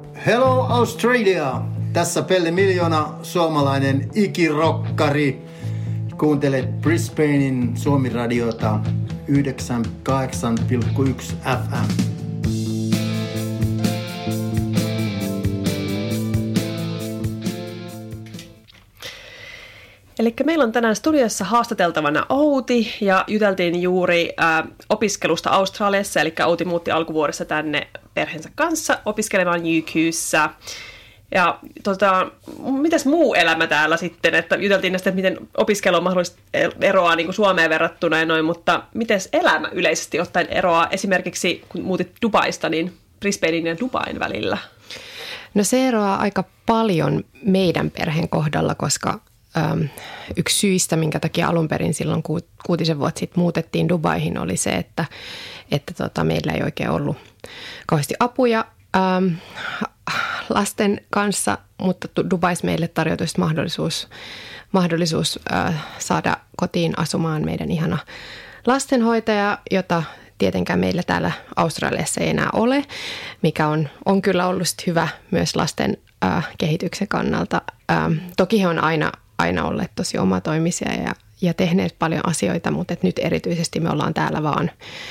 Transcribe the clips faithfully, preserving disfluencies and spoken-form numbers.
Hello Australia! Tässä Pelle Miljoona, suomalainen ikirokkari. Kuuntelet Brisbanein Suomi-radiota yhdeksänkymmentäkahdeksan pilkku yksi F M. Eli meillä on tänään studiossa haastateltavana Outi ja juteltiin juuri ä, opiskelusta Australiassa. Eli Outi muutti alkuvuodessa tänne perheensä kanssa opiskelemaan U Q:ssä. Ja tota, mitäs muu elämä täällä sitten? Että juteltiin näistä, että miten opiskelu on mahdollisesti eroaa niin kuin Suomeen verrattuna ja noin, mutta miten elämä yleisesti ottaen eroaa esimerkiksi, kun muutit Dubaista, niin Brisbanein ja Dubain välillä? No se eroaa aika paljon meidän perheen kohdalla, koska Öm, yksi syistä, minkä takia alun perin silloin ku, kuutisen vuotta sitten muutettiin Dubaihin, oli se, että, että tota, meillä ei oikein ollut kauheasti apuja äm, lasten kanssa, mutta Dubais meille tarjotui mahdollisuus, mahdollisuus äh, saada kotiin asumaan meidän ihana lastenhoitaja, jota tietenkään meillä täällä Australiassa ei enää ole, mikä on, on kyllä ollut hyvä myös lasten äh, kehityksen kannalta. Ähm, toki he on aina aina olleet tosi omatoimisia ja, ja tehneet paljon asioita, mutta nyt erityisesti me ollaan täällä vaan,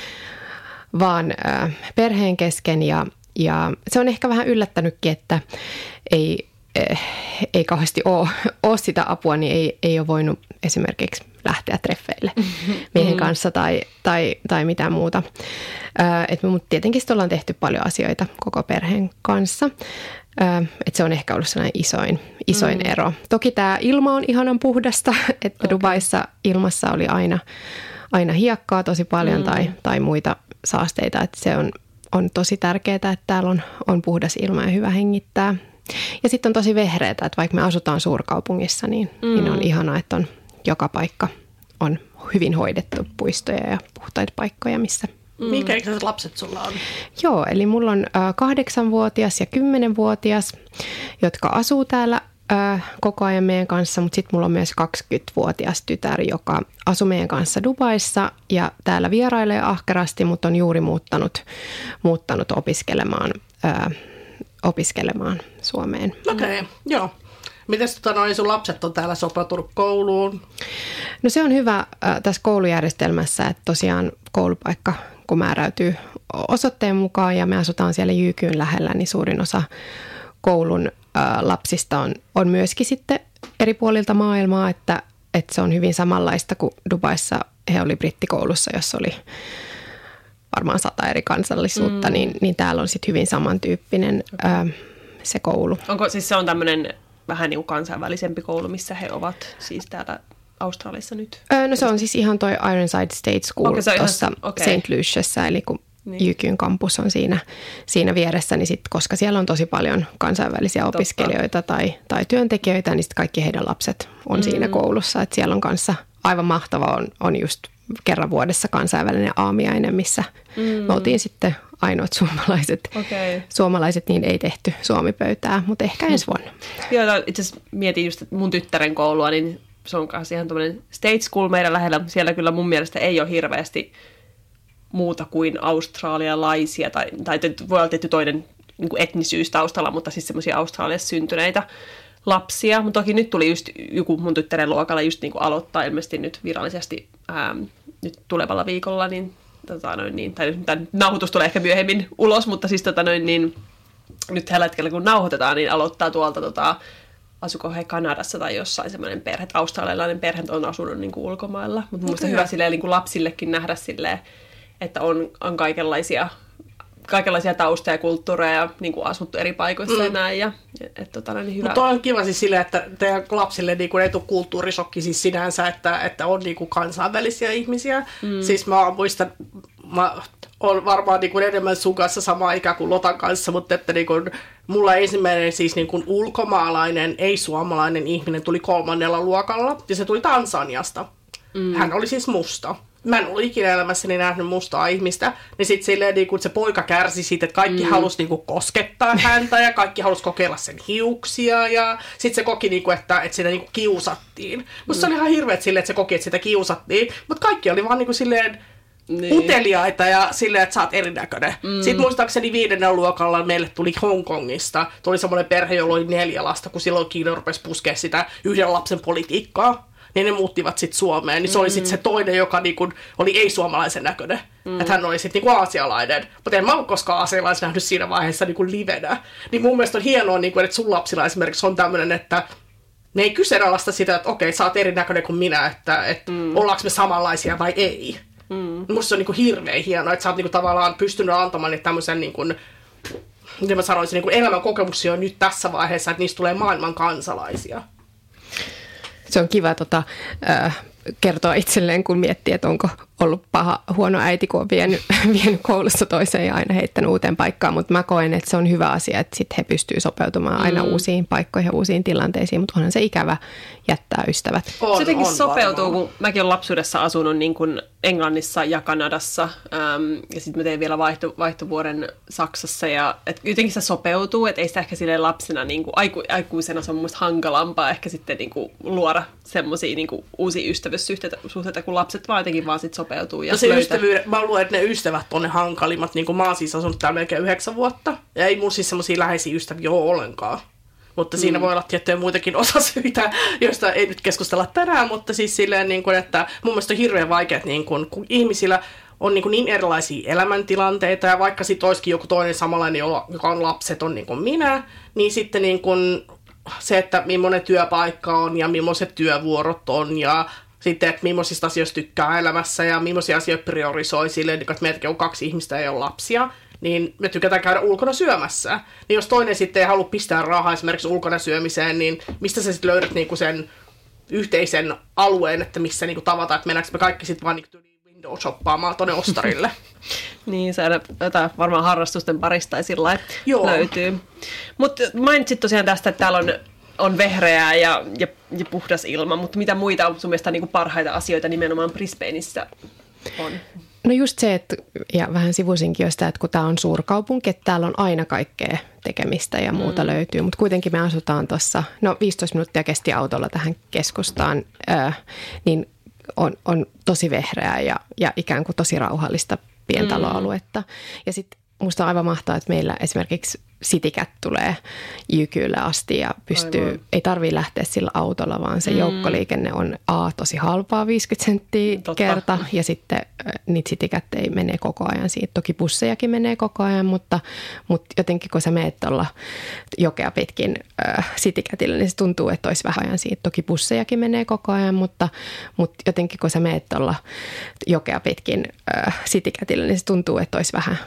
vaan äh, perheen kesken ja, ja se on ehkä vähän yllättänytkin, että ei, äh, ei kauheasti ole, ole sitä apua, niin ei, ei ole voinut esimerkiksi lähteä treffeille miehen kanssa tai, tai, tai mitään muuta. Äh, et, mutta tietenkin sitten ollaan tehty paljon asioita koko perheen kanssa. Että se on ehkä ollut sellainen isoin, isoin mm. ero. Toki tämä ilma on ihanan puhdasta, että okay. Dubaissa ilmassa oli aina, aina hiekkaa tosi paljon mm. tai, tai muita saasteita. Että se on, on tosi tärkeää, että täällä on, on puhdas ilma ja hyvä hengittää. Ja sitten on tosi vehreätä, että vaikka me asutaan suurkaupungissa, niin, mm. niin on ihanaa, että on joka paikka on hyvin hoidettu puistoja ja puhtaita paikkoja, missä Mm. Minkä ikäiset lapset sulla on? Joo, eli mulla on äh, kahdeksanvuotias ja kymmenenvuotias, jotka asuu täällä äh, koko ajan meidän kanssa, mutta sitten mulla on myös kaksikymmentävuotias tytär, joka asuu meidän kanssa Dubaissa ja täällä vierailee ahkerasti, mutta on juuri muuttanut, muuttanut opiskelemaan, äh, opiskelemaan Suomeen. Okei, okay, joo. Mites tota, noin sun lapset on täällä sopeutunut kouluun? No se on hyvä äh, tässä koulujärjestelmässä, että tosiaan koulupaikka kun määräytyy osoitteen mukaan ja me asutaan siellä J Q:n lähellä, niin suurin osa koulun ä, lapsista on, on myöskin sitten eri puolilta maailmaa, että, että se on hyvin samanlaista kuin Dubaissa. He oli brittikoulussa, jossa oli varmaan sata eri kansallisuutta, mm. niin, niin täällä on sitten hyvin samantyyppinen ä, se koulu. Onko siis se on tämmöinen vähän niin kuin kansainvälisempi koulu, missä he ovat siis täällä Australiassa nyt? Öö, no se on siis ihan toi Ironside State School okay, tuossa okay. Saint Luciassa, eli kun niin. J Q:n kampus on siinä, siinä vieressä, niin sit, koska siellä on tosi paljon kansainvälisiä Totta. opiskelijoita tai, tai työntekijöitä, niin sit kaikki heidän lapset on mm. siinä koulussa. Et siellä on kanssa aivan mahtava on, on just kerran vuodessa kansainvälinen aamiainen, missä mm. me oltiin sitten ainoat suomalaiset. Okay. Suomalaiset, niin ei tehty suomipöytää, mutta ehkä ensi vuonna. Joo, itse asiassa mietin just mun tyttären koulua, niin se on kanssa ihan tämmöinen state school meidän lähellä. Siellä kyllä mun mielestä ei ole hirveästi muuta kuin australialaisia, tai, tai voi olla tietty toinen niin kuin etnisyys taustalla, mutta siis semmoisia Australiassa syntyneitä lapsia. Mutta toki nyt tuli just joku mun tyttären luokalla just niin kuin aloittaa ilmeisesti nyt virallisesti ää, nyt tulevalla viikolla, niin, tota noin, niin tai tämän nauhoitus tulee ehkä myöhemmin ulos, mutta siis tota noin, niin, nyt tällä hetkellä kun nauhoitetaan, niin aloittaa tuolta tota, asuko he Kanadassa tai jossain semmoinen perhe, australialainen perhe on asunut niin kuin ulkomailla. Mutta mun mielestä hyvä silleen, niin kuin lapsillekin nähdä silleen, että on, on kaikenlaisia, kaikenlaisia taustoja ja kulttuureja niin kuin asuttu eri paikoissa mm. ja näin. Ja, et, tota, niin hyvä. Mutta on kiva siis silleen, että teidän lapsille niin kuin ei tule kulttuurisokki siis sinänsä, että, että on niin kuin kansainvälisiä ihmisiä. Mm. Siis mä muistan, mä on varmaan niin kuin enemmän sun kanssa sama ikä kuin Lotan kanssa, mutta että niin kuin, mulla ensimmäinen siis niin kuin ulkomaalainen, ei-suomalainen ihminen tuli kolmannella luokalla, ja se tuli Tansaniasta. Mm. Hän oli siis musta. Mä en ollut ikinä elämässäni nähnyt mustaa ihmistä, niin sitten silleen niin kuin se poika kärsi siitä, että kaikki mm. halusi niin kuin koskettaa häntä, ja kaikki halusi kokeilla sen hiuksia, ja sitten se koki, niin kuin, että, että sitä niin kuin kiusattiin. Musta mm. se oli ihan hirveet silleen, että se koki, että sitä kiusattiin, mutta kaikki oli vaan niin kuin silleen niin. uteliaita ja silleen, että sä oot erinäköinen. Mm. Sitten muistaakseni viidennen luokalla meille tuli Hongkongista. Tuli semmoinen perhe, jolla oli neljä lasta, kun silloin Kiina rupesi puskea sitä yhden lapsen politiikkaa. Niin ne muuttivat sitten Suomeen. Niin se mm. oli sitten se toinen, joka niinku oli ei-suomalaisen näköinen. Mm. Että hän oli sitten niinku aasialainen. Mutta en mä ole koskaan aasialaisen nähnyt siinä vaiheessa niinku livenä. Niin mun mielestä on hienoa, niinku, että sun lapsilla esimerkiksi on tämmöinen, että ne ei kyseenalaista sitä, että okei, sä oot erinäköinen kuin minä, että, että mm. ollaanko me samanlaisia vai ei. Mm. Musta se on niinku hirveän hienoa, että sä oot niinku tavallaan pystynyt antamaan niitä tämmöisen, niinku, miten mä sanoisin, niinku elämän kokemuksia jo nyt tässä vaiheessa, että niistä tulee maailman kansalaisia. Se on kiva tota, äh, kertoa itselleen, kun miettii, että onko ollut paha, huono äiti, kun on vienyt, vienyt koulussa toiseen ja aina heittänyt uuteen paikkaan. Mutta mä koen, että se on hyvä asia, että sit he pystyy sopeutumaan aina mm. uusiin paikkoihin ja uusiin tilanteisiin. Mutta onhan se ikävä jättää ystävät. On, se jotenkin on, sopeutuu, varmaan. Kun mäkin olen lapsuudessa asunut niin kuin Englannissa ja Kanadassa. Ähm, ja sitten mä tein vielä vaihto, vaihtovuoden Saksassa. Ja et jotenkin se sopeutuu, että ei sitä ehkä silleen lapsena, niin kuin aiku, aikuisena se on mun mielestä hankalampaa ehkä sitten niin kuin luoda semmoisia niin kuin uusia ystävyyssuhteita, kun lapset vaan jotenkin vaan sit sopeutuu. Ja no se ystävyyden, mä luulen, että ne ystävät on ne hankalimmat. Niin kuin mä oon siis asunut täällä melkein yhdeksän vuotta. Ja ei mun siis semmosia läheisiä ystäviä ole ollenkaan. Mutta mm. siinä voi olla tiettyjä muitakin osasyitä, joista ei nyt keskustella tänään. Mutta siis silleen, niin kuin, että mun mielestä on hirveän vaikea, niin kuin, kun ihmisillä on niin, kuin niin erilaisia elämäntilanteita. Ja vaikka sit olisikin joku toinen samanlainen, joka on lapseton niin kuin minä, niin sitten niin kuin se, että millainen työpaikka on ja millaiset työvuorot on ja sitten, että millaisista asioista tykkää elämässä ja millaisia asioita priorisoi silleen, että meiltäkin on kaksi ihmistä ja ei ole lapsia, niin me tykätään käydä ulkona syömässä. Niin jos toinen sitten ei halua pistää rahaa esimerkiksi ulkona syömiseen, niin mistä sä sitten löydät niinku sen yhteisen alueen, että missä niinku tavataan, että mennäänkö me kaikki sitten vaan niinku window-shoppaamaan tuonne ostarille. Niin, se jotain varmaan harrastusten parista tai sillä löytyy. Mutta mainitsit tosiaan tästä, että täällä on on vehreää ja, ja, ja puhdas ilma, mutta mitä muita on sun mielestä niin kuin parhaita asioita nimenomaan Brisbaneissa on? No just se, että, ja vähän sivusinkin jo sitä, että kun tämä on suurkaupunki, että täällä on aina kaikkea tekemistä ja muuta mm. löytyy, mutta kuitenkin me asutaan tuossa, no viisitoista minuuttia kesti autolla tähän keskustaan, äh, niin on, on tosi vehreää ja, ja ikään kuin tosi rauhallista pientaloaluetta. Mm. Ja sitten musta on aivan mahtavaa, että meillä esimerkiksi CityCat tulee Jykylle asti ja pystyy, aivan. ei tarvitse lähteä sillä autolla, vaan se mm. joukkoliikenne on A, tosi halpaa, viisikymmentä senttiä Totta. kerta, ja sitten niitä CityCat ei mene koko ajan siitä. Toki bussejakin menee koko ajan, mutta, mutta jotenkin kun sä meet tuolla jokea pitkin äh, CityCatille, niin se tuntuu, että olisi vähän ajan siitä. Toki bussejakin menee koko ajan, mutta, mutta jotenkin kun sä meet tuolla jokea pitkin äh, CityCatille, niin se tuntuu, että olisi vähän,